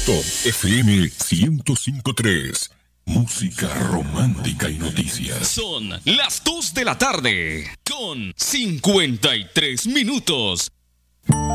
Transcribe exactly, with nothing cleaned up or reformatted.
Top F M ciento cinco punto tres. Música romántica y noticias. Son las dos de la tarde con cincuenta y tres minutos.